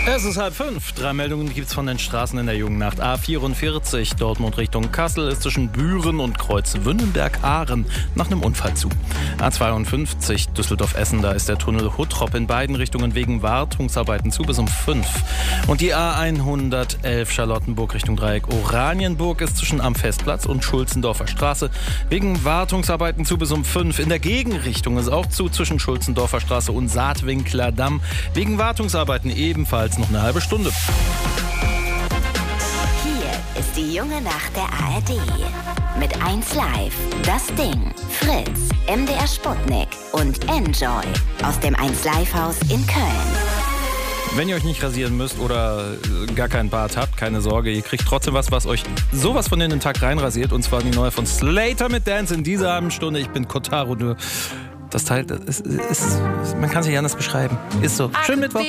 Es ist 4:30. 3 Meldungen gibt's von den Straßen in der jungen Nacht. A44 Dortmund Richtung Kassel ist zwischen Büren und Kreuzwünnenberg-Ahren nach einem Unfall zu. A52 Düsseldorf-Essen, da ist der Tunnel Huttrop in beiden Richtungen wegen Wartungsarbeiten zu bis um 5. Und die A111 Charlottenburg Richtung Dreieck Oranienburg ist zwischen am Festplatz und Schulzendorfer Straße wegen Wartungsarbeiten zu bis um 5. In der Gegenrichtung ist auch zu zwischen Schulzendorfer Straße und Saatwinkler Damm wegen Wartungsarbeiten ebenfalls noch eine halbe Stunde. Hier ist die junge Nacht der ARD. Mit 1 Live, Das Ding, Fritz, MDR Sputnik und Enjoy aus dem 1 Live Haus in Köln. Wenn ihr euch nicht rasieren müsst oder gar keinen Bart habt, keine Sorge, ihr kriegt trotzdem was euch sowas von in den Tag reinrasiert. Und zwar die neue von Slater mit Dance in dieser halben Stunde. Ich bin Kotaro. Das Teil, man kann es nicht anders beschreiben. Ist so. Schönen Mittwoch.